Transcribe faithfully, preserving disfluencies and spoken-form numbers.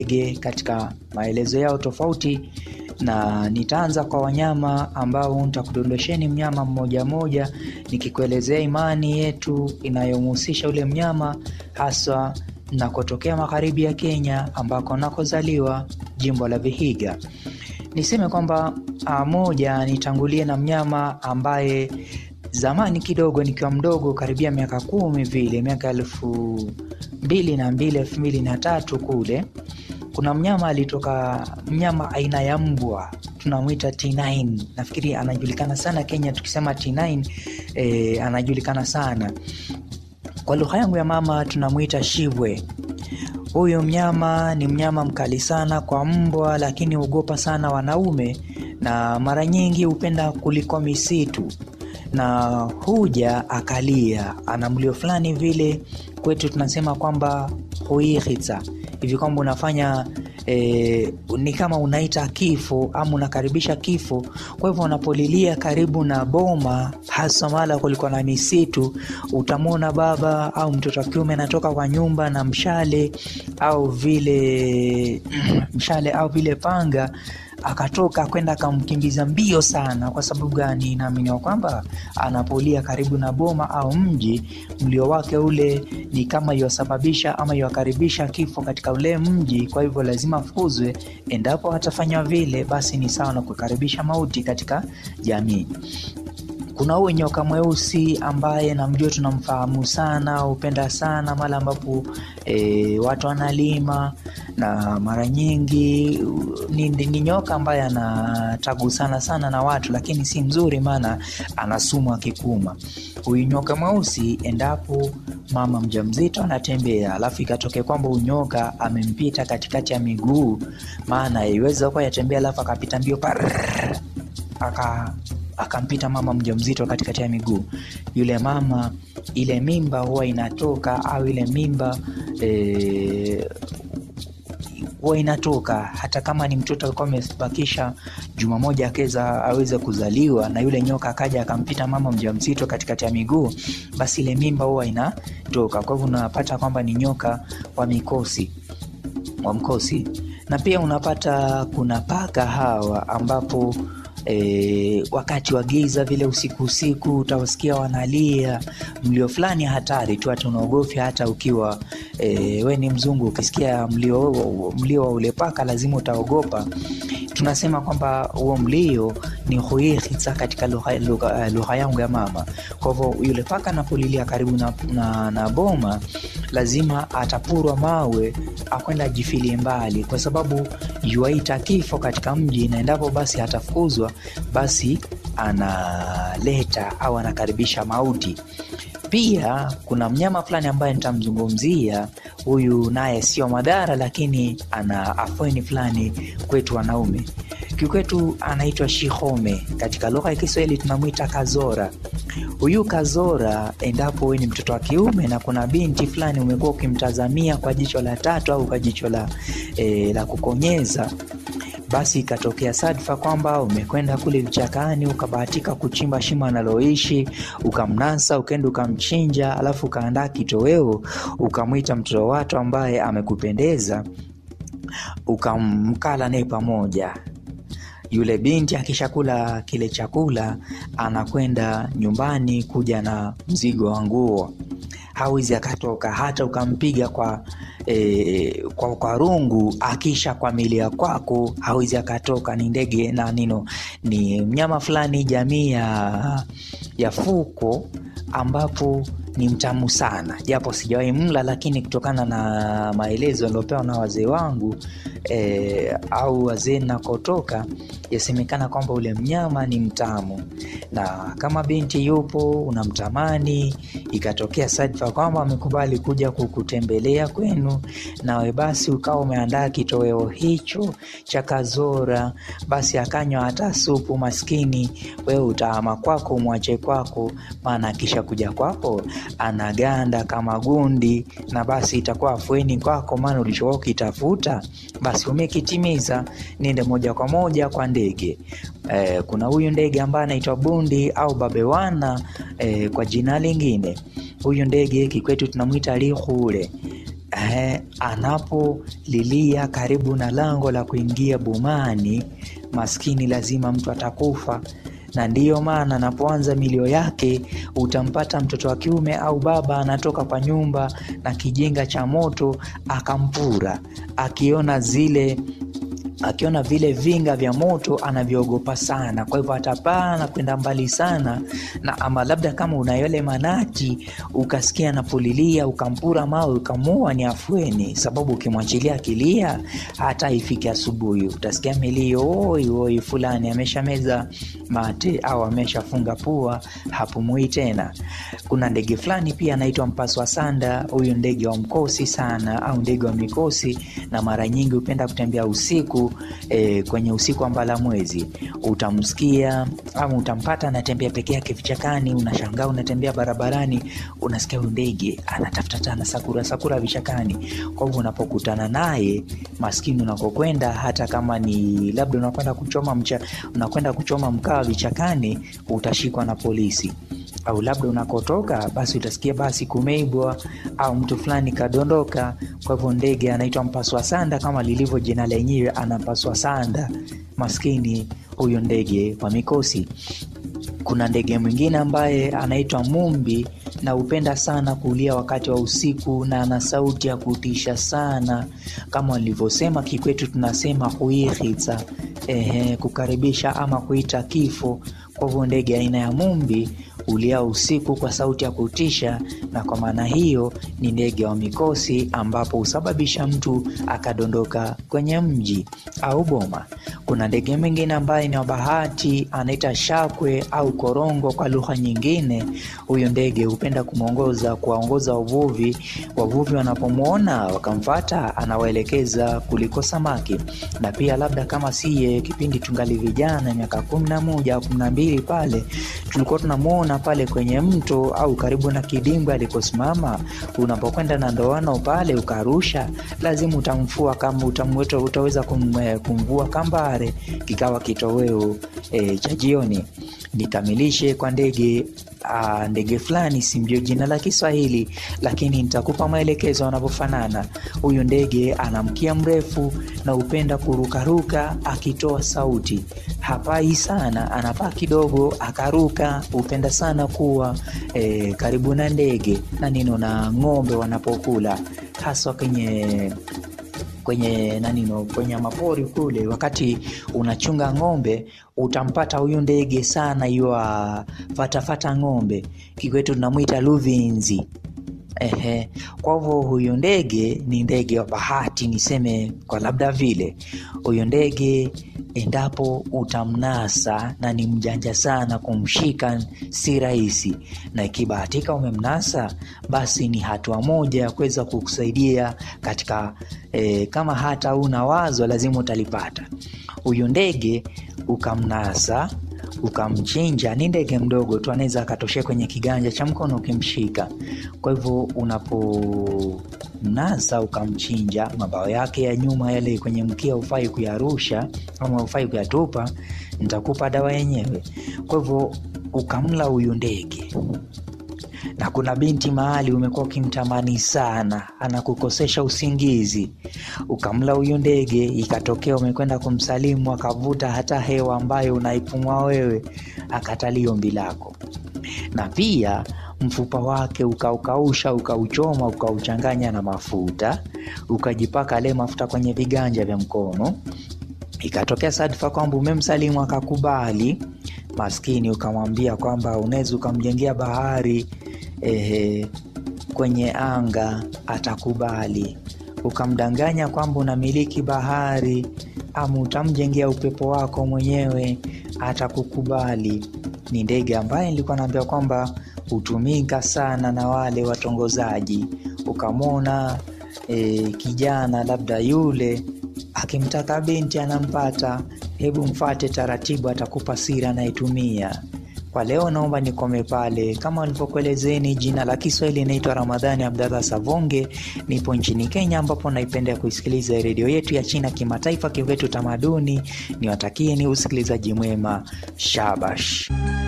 katika maelezo yao tofauti, na nitaanza kwa wanyama ambao nitakudondosheni mnyama mmoja mmoja nikikuelezea imani yetu inayomhusisha ule mnyama, haswa nakotokea magharibi ya Kenya ambako nakozaliwa jimbo la Vihiga. Niseme kwamba moja, nitangulie na mnyama ambaye zamani kidogo nikiwa mdogo, karibia miaka kumi vile, miaka elfu mbili na mbili elfu mbili na tatu kule, kuna mnyama alitoka, mnyama aina ya mbwa, tunamuita T nine. Nafikiri anajulikana sana Kenya tukisema T nine, eh, anajulikana sana. Kwa lugha yangu ya mama tunamuita Shibwe. Huyo mnyama ni mnyama mkali sana kwa mbwa, lakini ugopa sana wanaume na mara nyingi upenda kuliko misitu, na huja akalia, ana mlio fulani vile kwetu tunasema kwamba huihitsa, hivi kwamba unafanya e, ni kama unaita kifo ama unakaribisha kifo. Kwa hivyo unapolilia karibu na boma, hasa mala kulikuwa na misitu, utamwona baba au mtoto wa kiume anatoka kwa nyumba na mshale au vile mshale au vile panga, akatoka kwenda kumkimbiza mbio sana. Kwa sababu gani? Naamini kwamba anapolia karibu na boma au mji, mlio wake ule ni kama yosababisha ama yokaribisha kifo katika ule mji. Kwa hivyo lazima afukuzwe. Endapo atafanywa vile, basi ni sawa na kukaribisha mauti katika jamii. Kuna huyo nyoka mweusi ambaye namjua tunamfahamu sana, upenda sana mala ambapo e, watu wanalima, na mara nyingi ni, ni nyoka ambaye anatagu sana sana na watu, lakini si mzuri maana anasumu akikuma. Huyu nyoka mweusi, endapo mama mjamzito anatembea alafu ikatokea kwamba unyoka amempita katikati ya miguu, maana iweza kwa yatembea alafu akapita mbio par aka akampita mama mjamzito katikati ya miguu, yule mama ile mimba huwa inatoka, au ile mimba e, huwa inatoka hata kama ni mtoto alikuwa amebakisha juma moja akeza aweze kuzaliwa, na yule nyoka akaja akampita mama mjamzito katikati ya miguu, basi ile mimba huwa inatoka. Kwa hivyo unapata kwamba ni nyoka wa mikosi wa mkosi. Na pia unapata kuna paka hawa ambapo E, wakati wa giza vile usiku usiku utawasikia wanalia mlio fulani hatari tu, hata unaogofya. Hata ukiwa e, we ni mzungu, ukisikia mlio mlio wa ule paka lazima utaogopa. Tunasema kwamba huo mlio ni huihitsa katika lugha lugha yangu ya mama. Kwa hivyo yule paka anapolilia karibu na, na, na boma, lazima atapurwa mawe akwenda jifilie mbali, kwa sababu yuaita kifo katika mji, na endapo basi atafukuzwa, basi analeta au anakaribisha mauti. Pia kuna mnyama fulani ambaye nitamzungumzia, huyu naye sio madhara, lakini ana afueni fulani kwetu wanaume. Kikwetu anaitwa Shihome, katika lugha ya Kiswahili tunamuita Kazora. Huyu Kazora, endapo wewe ni mtoto wa kiume na kuna binti fulani umekuwa ukimtazamia kwa jicho la tatu au kwa jicho la e, la kukonyeza, basi ikatokea sadfa kwamba umekwenda kule vichakani ukabahatika kuchimba shimo analoishi, ukamnasa, ukaenda ukamchinja, alafu ukaandaa kitoweo, ukamwita mtoto watu ambaye amekupendeza, ukamkala naye pamoja. Yule binti akishakula kile chakula anakwenda nyumbani kuja na mzigo wa nguo, hawezi akatoka. Hata ukampiga kwa e, kwa, kwa rungu, akisha kwa milia kwako hawezi akatoka. Ni ndege na nino, ni mnyama fulani jamii ya, ya fuko, ambapo ni mtamu sana, japo sijawahi mla, lakini kutokana na maelezo niliopewa na wazee wangu e, au wazee nakotoka, yasemekana kwamba ule mnyama ni mtamu. Na kama binti yupo unamtamani, ikatokea sadfa kwamba amekubali kuja kukutembelea kwenu, nawe basi ukawa umeandaa kitoweo hicho cha Kazora, basi akanywa hata supu, maskini wewe utaama kwako, mwache kwako, maana kisha kuja kwako anaganda kama gundi, na basi itakuwa afueni kwako, maana ulichokuwa ukitafuta basi umekitimiza. Nende moja kwa moja kwa ndege. E, kuna huyu ndege ambaye anaitwa bundi au babewana e, kwa jina lingine. Huyu ndege kikwetu tunamuita lihule. eh, anapolilia karibu na lango la kuingia bomani, maskini lazima mtu atakufa. Na ndiyo maana anapoanza milio yake utampata mtoto wa kiume au baba anatoka kwa nyumba na kijinga cha moto akampura, akiona zile akiona vile vinga vya moto anavyogopa sana. Kwa hivyo atapaa na kwenda mbali sana, na ama labda kama una yale manati ukasikia anapolilia ukampura mawe ukamua, ni afueni, sababu ukimwachilia kilia hata ifike asubuhi utasikia milio, oi oi fulani ameshameza mate au ameshafunga pua, hapumui tena. Kuna ndege fulani pia anaitwa mpaswa sanda. Huyu ndege wa mkosi sana au ndege wa mikosi, na mara nyingi hupenda kutembea usiku. E, kwenye usiku ambala mwezi utamsikia au utampata anatembea peke yake vichakani. Unashangaa unatembea barabarani unasikia huyu ndege anatafuta tana sakura sakura vichakani. Kwa hivyo unapokutana naye maskini unakokwenda, hata kama ni labda unakwenda kuchoma mcha unakwenda kuchoma mkaa vichakani, utashikwa na polisi. Au labda unakotoka basi utasikia basi kumeibwa au mtu fulani kadondoka. Kwa hivyo ndege anaitwa mpaswa sanda, kama lilivyo jina lenyewe, anapaswa sanda maskini huyo ndege wa mikosi. Kuna ndege mwingine ambaye anaitwa mumbi, na upenda sana kulia wakati wa usiku, na ana sauti ya kutisha sana. Kama walivyosema kikwetu tunasema huihitsa, ehe, kukaribisha ama kuita kifo. Kwa hivyo ndege aina ya mumbi ulia usiku kwa sauti ya kutisha, na kwa maana hiyo ni ndege wa mikosi, ambapo husababisha mtu akadondoka kwenye mji au boma. Kuna ndege mwingine ambaye ni wa bahati, anaita shakwe au korongo kwa lugha nyingine. Huyo ndege hupenda kumongoza kuwaongoza wavuvi. Wavuvi wanapomuona wakamfuata, anawaelekeza kuliko samaki. Na pia labda kama siye kipindi tungali vijana miaka kumi na moja au kumi na mbili pale, tulikuwa tunamuona pale kwenye mto au karibu na kidimbwi alikosimama. Unapokwenda na ndoano pale ukarusha, lazima utamfua, kama utamweta utaweza kum, kumvua kambare kikawa kitoweo e, cha jioni. Nikamilishe kwa ndege a, ndege fulani, simjui jina la Kiswahili, lakini nitakupa maelekezo wanapofanana. Huyu ndege ana mkia mrefu na upenda kurukaruka akitoa sauti. Hapai sana, anapaa kidogo akaruka. Upenda sana kuwa e, karibu na ndege na nino na ng'ombe wanapokula, hasa kwenye kwenye nanino kwenye mapori kule. Wakati unachunga ng'ombe utampata huyu ndege sana yua fata fata ng'ombe, kikwetu tunamuita luvinzi. Ehe, kwa hivyo huyu ndege ni ndege wa bahati, niseme kwa labda vile. Huyu ndege endapo utamnasa, na ni mjanja sana, kumshika si rahisi, na ikibahatika umemnasa basi ni hatua moja ya kuweza kukusaidia katika e, kama hata una wazo lazima utalipata. Huyu ndege ukamnasa ukamchinja, ni ndege mdogo tu, anaweza akatoshea kwenye kiganja cha mkono ukimshika. Kwa hivyo unapomnasa ukamchinja, mabawa yake ya nyuma yale kwenye mkia ufai kuyarusha ama ufai kuyatupa, nitakupa dawa yenyewe. Kwa hivyo ukamla huyu ndege. Na kuna binti mahali umekuwa ukimtamani sana, anakukosesha usingizi, ukamla huyu ndege, ikatokea umekwenda kumsalimu, akavuta hata hewa ambayo unaipumua wewe, akatalio ombi lako. Na pia mfupa wake ukaukausha, ukauchoma, ukauchanganya na mafuta, ukajipaka ile mafuta kwenye viganja vya mkono. Ikatokea sadfa kwamba umemsalimu akakubali, maskini ukamwambia kwamba unaweza ukamjengea bahari ehe, kwenye anga, atakubali. Ukamdanganya kwamba unamiliki bahari, ama utamjengea upepo wako mwenyewe, atakukubali. Ni ndege ambaye nilikuwa naambia kwamba hutumika sana na wale watongozaji. Ukamwona e, kijana labda yule akimtaka binti anampata, hebu mfate taratibu, atakupa siri anaitumia. Kwa leo naomba nikome pale. Kama nilivyokuelezeni, jina la Kiswahili naitwa Ramadhani Abdalla Savonge. Nipo nchini Kenya, ambapo naipenda kuisikiliza redio yetu ya China Kimataifa, Kikwetu Tamaduni. Niwatakie ni usikilizaji mwema. Shabash.